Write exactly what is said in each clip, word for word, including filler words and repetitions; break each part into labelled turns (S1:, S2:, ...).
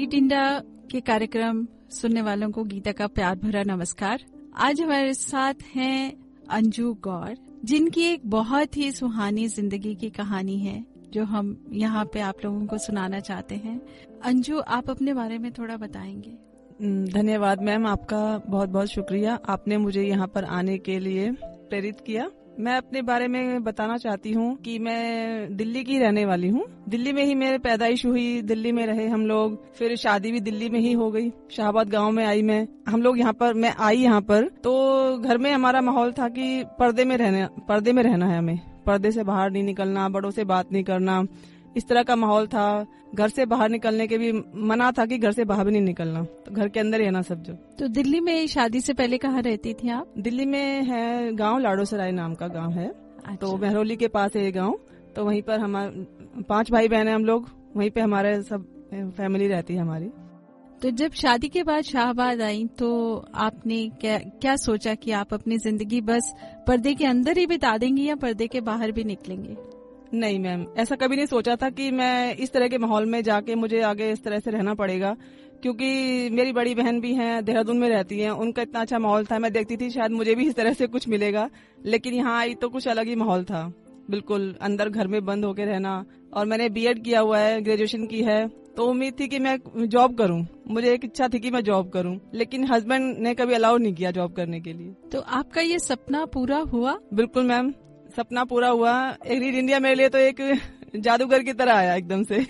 S1: Read India के कार्यक्रम सुनने वालों को गीता का प्यार भरा नमस्कार। आज हमारे साथ हैं अंजू गौर, जिनकी एक बहुत ही सुहानी जिंदगी की कहानी है जो हम यहाँ पे आप लोगों को सुनाना चाहते हैं। अंजू, आप अपने बारे में थोड़ा बताएंगे?
S2: धन्यवाद मैम, आपका बहुत बहुत शुक्रिया, आपने मुझे यहाँ पर आने के लिए प्रेरित किया। मैं अपने बारे में बताना चाहती हूँ कि मैं दिल्ली की रहने वाली हूँ। दिल्ली में ही मेरी पैदाइश हुई, दिल्ली में रहे हम लोग, फिर शादी भी दिल्ली में ही हो गई। शाहबाद गांव में आई मैं, हम लोग यहाँ पर, मैं आई यहाँ पर तो घर में हमारा माहौल था कि पर्दे में रहना पर्दे में रहना है हमें, पर्दे से बाहर नहीं निकलना, बड़ों से बात नहीं करना, इस तरह का माहौल था। घर से बाहर निकलने के भी मना था कि घर से बाहर भी नहीं निकलना, तो घर के अंदर ही रहना सब जो।
S1: तो दिल्ली में शादी से पहले कहाँ रहती थी आप?
S2: दिल्ली में है गांव लाडोसराय नाम का गांव है। अच्छा। तो मेहरौली के पास है ये गांव, तो वहीं पर हम पांच भाई बहन है हम लोग, वहीं पे हमारे सब फैमिली रहती है हमारी।
S1: तो जब शादी के बाद शाहबाद आई तो आपने क्या क्या सोचा कि आप अपनी जिंदगी बस पर्दे के अंदर ही बिता देंगी या पर्दे के बाहर भी निकलेंगे?
S2: नहीं मैम, ऐसा कभी नहीं सोचा था कि मैं इस तरह के माहौल में जाके मुझे आगे इस तरह से रहना पड़ेगा, क्योंकि मेरी बड़ी बहन भी हैं, देहरादून में रहती हैं, उनका इतना अच्छा माहौल था, मैं देखती थी शायद मुझे भी इस तरह से कुछ मिलेगा। लेकिन यहाँ आई तो कुछ अलग ही माहौल था, बिल्कुल अंदर घर में बंद होके रहना। और मैंने बीएड किया हुआ है, ग्रेजुएशन की है, तो उम्मीद थी कि मैं जॉब करूं, मुझे एक इच्छा थी कि मैं जॉब करूं, लेकिन हस्बैंड ने कभी अलाउ नहीं किया जॉब करने के लिए।
S1: तो आपका ये सपना पूरा हुआ?
S2: बिल्कुल मैम, सपना पूरा हुआ। एक रीड इंडिया मेरे लिए तो एक जादूगर की तरह आया एकदम से।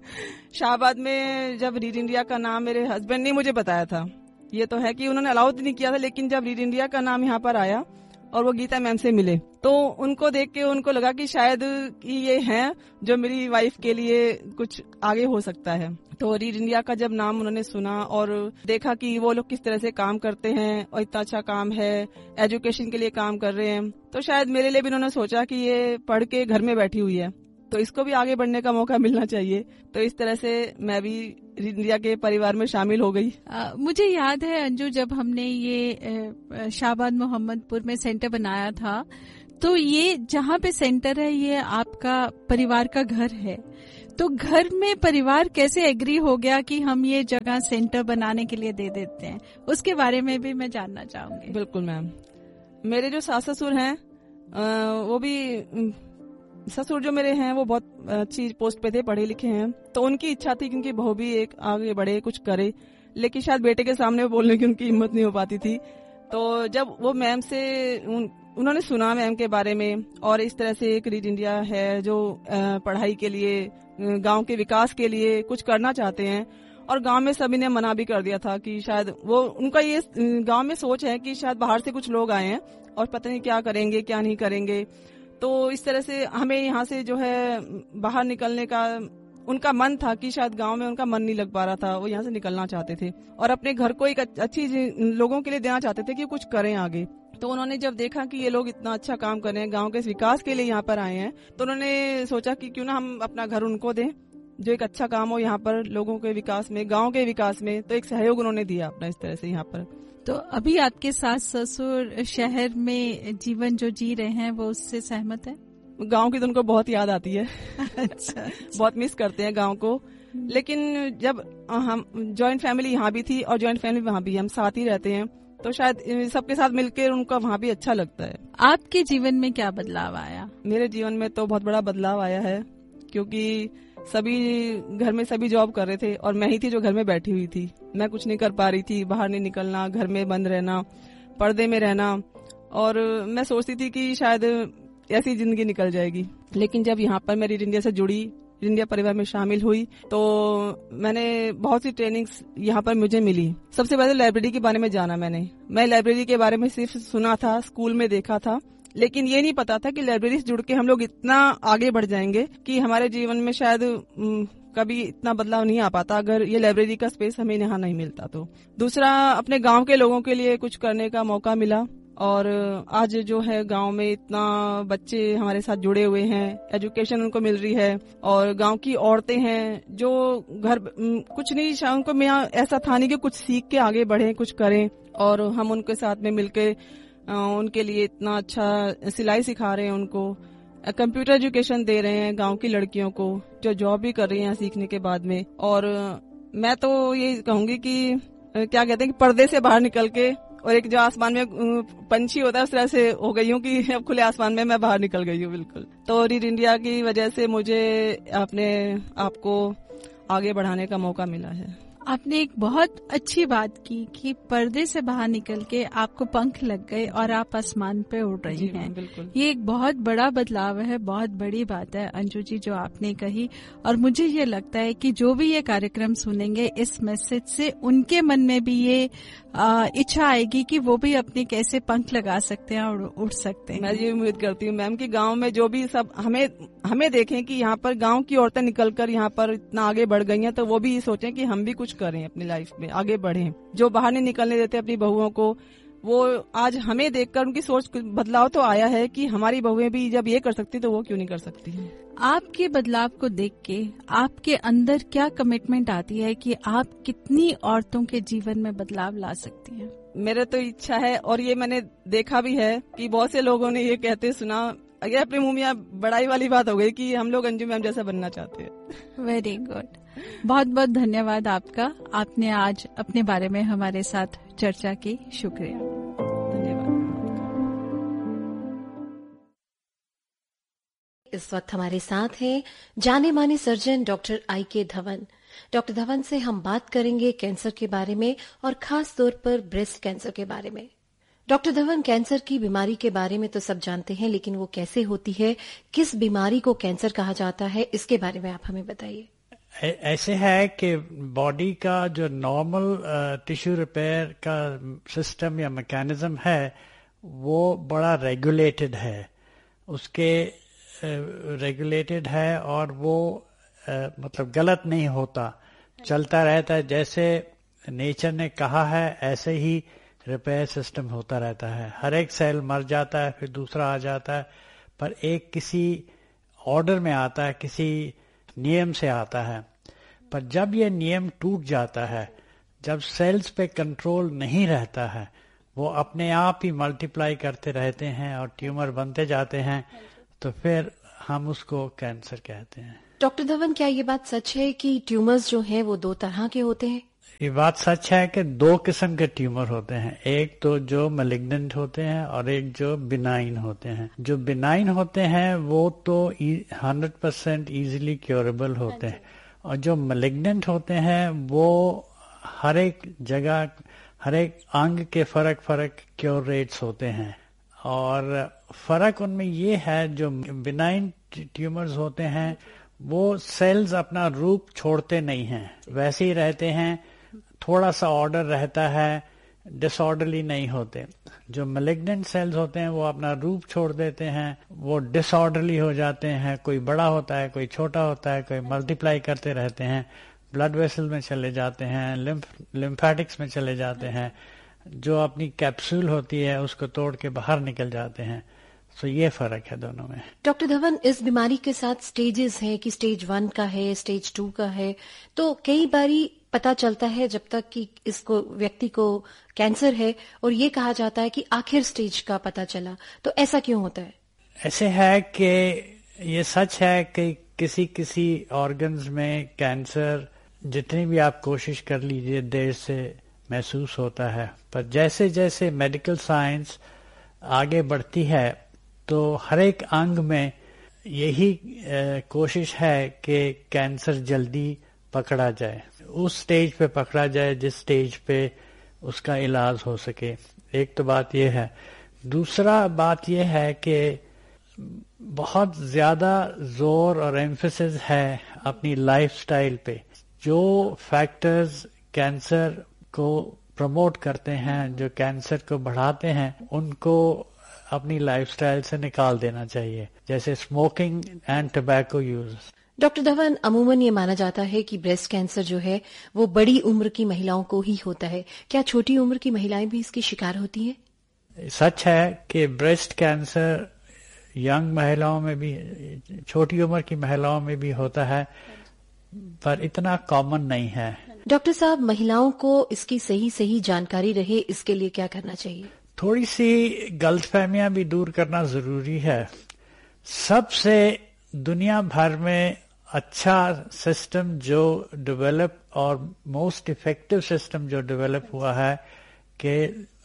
S2: शाहबाद में जब रीड इंडिया का नाम मेरे हस्बैंड ने मुझे बताया था, ये तो है कि उन्होंने अलाउ नहीं किया था, लेकिन जब रीड इंडिया का नाम यहाँ पर आया और वो गीता मैम से मिले तो उनको देख के उनको लगा कि शायद कि ये हैं जो मेरी वाइफ के लिए कुछ आगे हो सकता है। तो रीड इंडिया का जब नाम उन्होंने सुना और देखा कि वो लोग किस तरह से काम करते हैं और इतना अच्छा काम है, एजुकेशन के लिए काम कर रहे हैं, तो शायद मेरे लिए भी उन्होंने सोचा कि ये पढ़ के घर में बैठी हुई है तो इसको भी आगे बढ़ने का मौका मिलना चाहिए। तो इस तरह से मैं भी रीड इंडिया के परिवार में शामिल हो गई।
S1: आ, मुझे याद है अंजू, जब हमने ये शाहबाद मोहम्मदपुर में सेंटर बनाया था तो ये जहाँ पे सेंटर है ये आपका परिवार का घर है, तो घर में परिवार कैसे एग्री हो गया कि हम ये जगह सेंटर बनाने के लिए दे देते हैं, उसके बारे में भी मैं जानना चाहूंगी।
S2: बिल्कुल मैम, मेरे जो सास ससुर हैं वो भी, ससुर जो मेरे हैं वो बहुत अच्छी पोस्ट पे थे, पढ़े लिखे हैं, तो उनकी इच्छा थी क्योंकि बहू भी एक आगे बढ़े, कुछ करे, लेकिन शायद बेटे के सामने बोलने की उनकी हिम्मत नहीं हो पाती थी। तो जब वो मैम से उन, उन्होंने सुना मैम के बारे में और इस तरह से एक रीड इंडिया है जो पढ़ाई के लिए, गांव के विकास के लिए कुछ करना चाहते हैं, और गांव में सभी ने मना भी कर दिया था कि शायद वो, उनका ये गांव में सोच है कि शायद बाहर से कुछ लोग आए हैं और पता नहीं क्या करेंगे क्या नहीं करेंगे। तो इस तरह से हमें यहाँ से जो है बाहर निकलने का उनका मन था कि शायद गांव में उनका मन नहीं लग पा रहा था, वो यहाँ से निकलना चाहते थे और अपने घर को एक अच्छी लोगों के लिए देना चाहते थे कि कुछ करें आगे। तो उन्होंने जब देखा कि ये लोग इतना अच्छा काम कर रहे हैं, गांव के विकास के लिए यहाँ पर आए हैं, तो उन्होंने सोचा कि क्यों ना हम अपना घर उनको दें जो एक अच्छा काम हो यहाँ पर लोगों के विकास में, गांव के विकास में। तो एक सहयोग उन्होंने दिया अपना इस तरह से यहाँ पर।
S1: तो अभी आपके सास ससुर शहर में जीवन जो जी रहे हैं वो उससे सहमत है?
S2: गांव की तो उनको बहुत याद आती है। अच्छा, बहुत मिस करते हैं गांव को, लेकिन जब हम जॉइंट फैमिली यहाँ भी थी और जॉइंट फैमिली वहाँ भी, हम साथ ही रहते हैं, तो शायद सबके साथ मिलकर उनका वहाँ भी अच्छा लगता है।
S1: आपके जीवन में क्या बदलाव आया?
S2: मेरे जीवन में तो बहुत बड़ा बदलाव आया है, क्योंकि सभी घर में सभी जॉब कर रहे थे और मैं ही थी जो घर में बैठी हुई थी। मैं कुछ नहीं कर पा रही थी, बाहर नहीं निकलना, घर में बंद रहना, पर्दे में रहना, और मैं सोचती थी कि शायद ऐसी जिंदगी निकल जाएगी। लेकिन जब यहाँ पर मैं रीड इंडिया से जुड़ी, रीड इंडिया परिवार में शामिल हुई, तो मैंने बहुत सी ट्रेनिंग्स यहाँ पर मुझे मिली। सबसे पहले लाइब्रेरी के बारे में जाना मैंने। मैं लाइब्रेरी के बारे में सिर्फ सुना था, स्कूल में देखा था, लेकिन ये नहीं पता था कि लाइब्रेरी से जुड़ के हम लोग इतना आगे बढ़ जाएंगे कि हमारे जीवन में शायद कभी इतना बदलाव नहीं आ पाता अगर ये लाइब्रेरी का स्पेस हमें यहाँ नहीं मिलता। तो दूसरा, अपने गांव के लोगों के लिए कुछ करने का मौका मिला, और आज जो है गांव में इतना बच्चे हमारे साथ जुड़े हुए हैं, एजुकेशन उनको मिल रही है, और गांव की औरतें हैं जो घर कुछ नहीं, उनको मैं ऐसा था नहीं कि कुछ सीख के आगे बढ़े, कुछ करें, और हम उनके साथ में मिलके उनके लिए इतना अच्छा सिलाई सिखा रहे हैं, उनको कंप्यूटर एजुकेशन दे रहे हैं गांव की लड़कियों को जो जॉब भी कर रही हैं सीखने के बाद में। और मैं तो ये कहूंगी कि क्या कहते हैं कि पर्दे से बाहर निकल के और एक जो आसमान में पंछी होता है उस तरह से हो गई हूँ कि अब खुले आसमान में मैं बाहर निकल गई हूँ बिल्कुल। तो रीड इंडिया की वजह से मुझे अपने आप को आगे बढ़ाने का मौका मिला है।
S1: आपने एक बहुत अच्छी बात की कि पर्दे से बाहर निकल के आपको पंख लग गए और आप आसमान पे उड़ रही हैं।
S2: बिल्कुल।
S1: ये एक बहुत बड़ा बदलाव है, बहुत बड़ी बात है अंजू जी जो आपने कही। और मुझे ये लगता है कि जो भी ये कार्यक्रम सुनेंगे इस मैसेज से उनके मन में भी ये आ, इच्छा आएगी कि वो भी अपने कैसे पंख लगा सकते हैं और उड़ सकते हैं।
S2: मैं ये उम्मीद करती हूँ मैम कि गांव में जो भी सब हमें हमें देखें कि यहाँ पर गांव की औरतें निकलकर यहाँ पर इतना आगे बढ़ गई हैं, तो वो भी सोचें कि हम भी कुछ करें अपनी लाइफ में, आगे बढ़ें। जो बाहर नहीं निकलने देते अपनी बहुओं को, वो आज हमें देखकर उनकी सोच बदलाव तो आया है कि हमारी बहुएं भी जब ये कर सकती तो वो क्यों नहीं कर सकती।
S1: आपके बदलाव को देख के आपके अंदर क्या कमिटमेंट आती है कि आप कितनी औरतों के जीवन में बदलाव ला सकती हैं?
S2: मेरे तो इच्छा है और ये मैंने देखा भी है कि बहुत से लोगों ने ये कहते सुना, अगर अपने मुंह में बड़ाई वाली बात हो गई कि हम लोग अंजू मैम जैसा बनना चाहते हैं।
S1: वेरी गुड, बहुत बहुत धन्यवाद आपका, आपने आज अपने बारे में हमारे साथ चर्चा की। शुक्रिया,
S2: धन्यवाद।
S3: इस वक्त हमारे साथ हैं जाने माने सर्जन डॉक्टर आई के धवन। डॉक्टर धवन से हम बात करेंगे कैंसर के बारे में और खास तौर पर ब्रेस्ट कैंसर के बारे में। डॉक्टर धवन, कैंसर की बीमारी के बारे में तो सब जानते हैं, लेकिन वो कैसे होती है, किस बीमारी को कैंसर कहा जाता है, इसके बारे में आप हमें बताइए।
S4: ऐसे है कि बॉडी का जो नॉर्मल टिश्यू रिपेयर का सिस्टम या मैकेनिज्म है वो बड़ा रेगुलेटेड है, उसके रेगुलेटेड uh, है और वो uh, मतलब गलत नहीं होता, चलता रहता है। जैसे नेचर ने कहा है ऐसे ही रिपेयर सिस्टम होता रहता है। हर एक सेल मर जाता है फिर दूसरा आ जाता है, पर एक किसी ऑर्डर में आता है, किसी नियम से आता है। पर जब ये नियम टूट जाता है, जब सेल्स पे कंट्रोल नहीं रहता है, वो अपने आप ही मल्टीप्लाई करते रहते हैं और ट्यूमर बनते जाते हैं, तो फिर हम उसको कैंसर कहते हैं।
S3: डॉक्टर धवन, क्या ये बात सच है कि ट्यूमर्स जो हैं वो दो तरह के होते हैं?
S4: ये बात सच है कि दो किस्म के ट्यूमर होते हैं, एक तो जो मैलिग्नेंट होते हैं और एक जो बिनाइन होते हैं। जो बिनाइन होते हैं वो तो हंड्रेड परसेंट इजीली क्योरेबल होते हैं, और जो मैलिग्नेंट होते हैं वो हर एक जगह हर एक अंग के फर्क फर्क क्योर रेट्स होते हैं। और फर्क उनमें ये है, जो बिनाइन ट्यूमर्स होते हैं वो सेल्स अपना रूप छोड़ते नहीं हैं, वैसे ही रहते हैं, थोड़ा सा ऑर्डर रहता है, डिसऑर्डरली नहीं होते। जो मैलिग्नेंट सेल्स होते हैं वो अपना रूप छोड़ देते हैं, वो डिसऑर्डरली हो जाते हैं, कोई बड़ा होता है, कोई छोटा होता है, कोई मल्टीप्लाई करते रहते हैं, ब्लड वेसल में चले जाते हैं, लिम्फ लिम्फेटिक्स में चले जाते हैं, जो अपनी कैप्सूल होती है उसको तोड़ के बाहर निकल जाते हैं। तो ये फर्क है दोनों में।
S3: डॉक्टर धवन, इस बीमारी के साथ स्टेजेस हैं कि स्टेज वन का है, स्टेज टू का है, तो कई बारी पता चलता है जब तक कि इसको व्यक्ति को कैंसर है, और ये कहा जाता है कि आखिर स्टेज का पता चला, तो ऐसा क्यों होता है?
S4: ऐसे है कि ये सच है कि किसी किसी ऑर्गन्स में कैंसर जितनी भी आप कोशिश कर लीजिए देर से महसूस होता है, पर जैसे जैसे मेडिकल साइंस आगे बढ़ती है तो हर एक अंग में यही कोशिश है कि कैंसर जल्दी पकड़ा जाए, उस स्टेज पे पकड़ा जाए जिस स्टेज पे उसका इलाज हो सके। एक तो बात यह है। दूसरा बात यह है कि बहुत ज्यादा जोर और एम्फेसिस है अपनी लाइफस्टाइल पे। जो फैक्टर्स कैंसर को प्रमोट करते हैं, जो कैंसर को बढ़ाते हैं, उनको अपनी लाइफस्टाइल से निकाल देना चाहिए, जैसे smoking and tobacco use.
S3: Doctor Dhawan, अमूमन ये माना जाता है कि ब्रेस्ट कैंसर जो है वो बड़ी उम्र की महिलाओं को ही होता है, क्या छोटी उम्र की महिलाएं भी इसकी शिकार होती हैं?
S4: सच है कि ब्रेस्ट कैंसर यंग महिलाओं में भी, छोटी उम्र की महिलाओं में भी होता है, पर इतना कॉमन नहीं है।
S3: डॉक्टर साहब, महिलाओं को इसकी सही सही जानकारी रहे, इसके लिए क्या करना चाहिए?
S4: थोड़ी सी गलतफहमियां भी दूर करना जरूरी है। सबसे दुनिया भर में अच्छा सिस्टम जो डेवलप और मोस्ट इफेक्टिव सिस्टम जो डेवलप हुआ है कि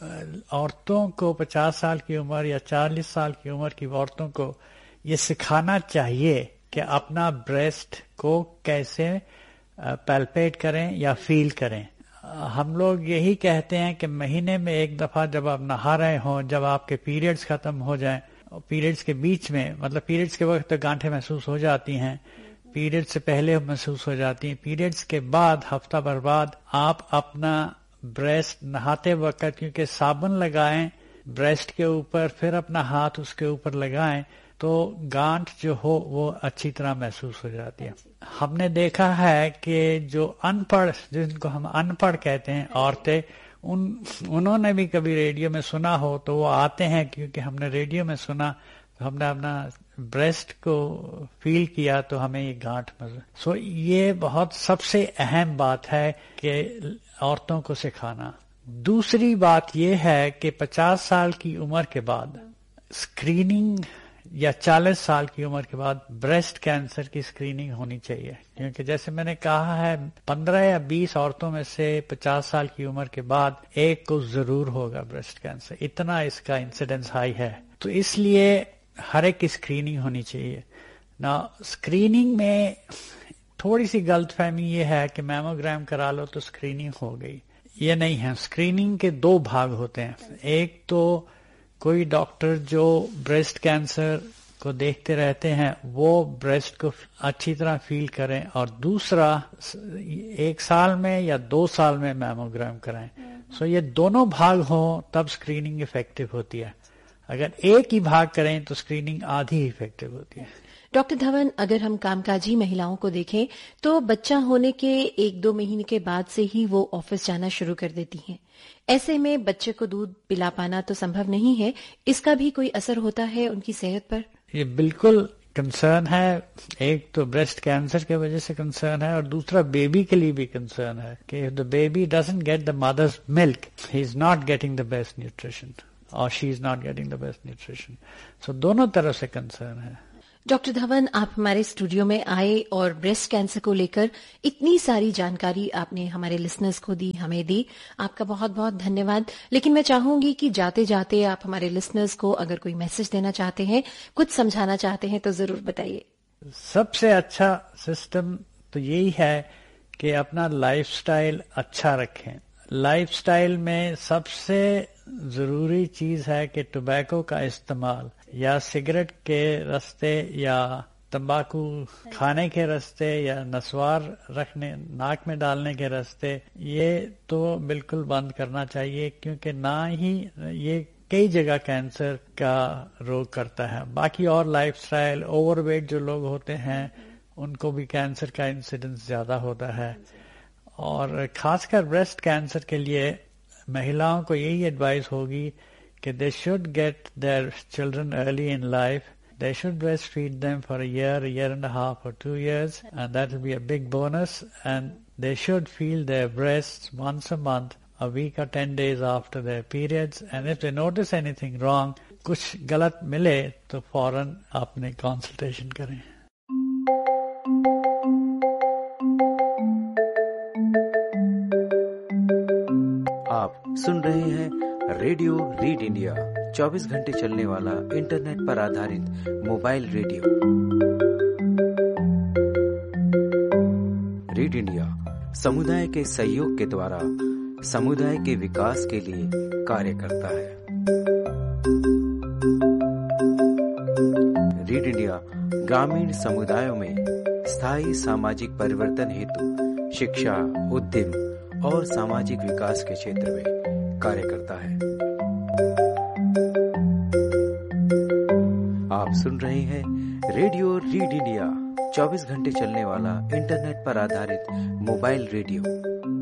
S4: औरतों को पचास साल की उम्र या चालीस साल की उम्र की औरतों को ये सिखाना चाहिए कि अपना ब्रेस्ट को कैसे पैल्पेट करें या फील करें। हम लोग यही कहते हैं कि महीने में एक दफा जब आप नहा रहे हों, जब आपके पीरियड्स खत्म हो जाएं, पीरियड्स के बीच में, मतलब पीरियड्स के वक्त तो गांठें महसूस हो जाती हैं, पीरियड्स से पहले महसूस हो जाती हैं, पीरियड्स के बाद हफ्ता भर बाद आप अपना ब्रेस्ट नहाते वक्त, क्योंकि साबुन लगाएं ब्रेस्ट के ऊपर, फिर अपना हाथ उसके ऊपर लगाएं तो गांठ जो हो वो अच्छी तरह महसूस हो जाती है। हमने देखा है कि जो अनपढ़, जिनको हम अनपढ़ कहते हैं औरतें, उन उन्होंने भी कभी रेडियो में सुना हो तो वो आते हैं, क्योंकि हमने रेडियो में सुना तो हमने अपना ब्रेस्ट को फील किया तो हमें ये गांठ महसूस। सो ये बहुत सबसे अहम बात है कि औरतों को सिखाना। दूसरी बात ये है कि पचास साल की उम्र के बाद स्क्रीनिंग या चालीस साल की उम्र के बाद ब्रेस्ट कैंसर की स्क्रीनिंग होनी चाहिए, क्योंकि जैसे मैंने कहा है पंद्रह या बीस औरतों में से पचास साल की उम्र के बाद एक को जरूर होगा ब्रेस्ट कैंसर, इतना इसका इंसिडेंस हाई है। तो इसलिए हर एक की स्क्रीनिंग होनी चाहिए ना। स्क्रीनिंग में थोड़ी सी गलतफहमी ये है कि मैमोग्राम करा लो तो स्क्रीनिंग हो गई, ये नहीं है। स्क्रीनिंग के दो भाग होते हैं, एक तो कोई डॉक्टर जो ब्रेस्ट कैंसर को देखते रहते हैं वो ब्रेस्ट को अच्छी तरह फील करें, और दूसरा एक साल में या दो साल में मैमोग्राम कराएं। सो ये दोनों भाग हों तब स्क्रीनिंग इफेक्टिव होती है। अगर एक ही भाग करें तो स्क्रीनिंग आधी इफेक्टिव होती है।
S3: डॉक्टर धवन, अगर हम कामकाजी महिलाओं को देखें तो बच्चा होने के एक दो महीने के बाद से ही वो ऑफिस जाना शुरू कर देती हैं। ऐसे में बच्चे को दूध पिला पाना तो संभव नहीं है, इसका भी कोई असर होता है उनकी सेहत पर? ये
S4: बिल्कुल कंसर्न है। एक तो ब्रेस्ट कैंसर की वजह से कंसर्न है, और दूसरा बेबी के लिए भी कंसर्न है कि the baby doesn't get the mother's milk, he is not getting the best nutrition और she is not getting the best nutrition. सो दोनों तरफ से कंसर्न है।
S3: डॉक्टर धवन, आप हमारे स्टूडियो में आए और ब्रेस्ट कैंसर को लेकर इतनी सारी जानकारी आपने हमारे लिसनर्स को दी, हमें दी, आपका बहुत बहुत धन्यवाद। लेकिन मैं चाहूंगी कि जाते जाते आप हमारे लिसनर्स को अगर कोई मैसेज देना चाहते हैं, कुछ समझाना चाहते हैं तो जरूर बताइए।
S4: सबसे अच्छा सिस्टम तो यही है कि अपना लाइफस्टाइल अच्छा रखें। लाइफस्टाइल में सबसे जरूरी चीज है कि टोबैको का इस्तेमाल या सिगरेट के रास्ते या तंबाकू खाने के रास्ते या नस्वार रखने नाक में डालने के रास्ते, ये तो बिल्कुल बंद करना चाहिए, क्योंकि ना ही ये कई जगह कैंसर का रोग करता है। बाकी और लाइफस्टाइल, ओवरवेट जो लोग होते हैं उनको भी कैंसर का इंसिडेंस ज्यादा होता है। और खासकर ब्रेस्ट कैंसर के लिए महिलाओं को यही एडवाइस होगी कि they should get their children early in life. They should breastfeed them for a year, a year and a half or two years, and that will be a big bonus. And they should feel their breasts once a month, a week or ten days after their periods. And if they notice anything wrong, कुछ गलत मिले तो फौरन आपने consultation करें।
S5: आप सुन रहे हैं रेडियो रीड इंडिया, चौबीस घंटे चलने वाला इंटरनेट पर आधारित मोबाइल रेडियो। रीड इंडिया समुदाय के सहयोग के द्वारा समुदाय के विकास के लिए कार्य करता है। रीड इंडिया ग्रामीण समुदायों में स्थायी सामाजिक परिवर्तन हेतु शिक्षा, उद्यम और सामाजिक विकास के क्षेत्र में कार्य करता है। आप सुन रहे हैं रेडियो रीड इंडिया, चौबीस घंटे चलने वाला इंटरनेट पर आधारित मोबाइल रेडियो।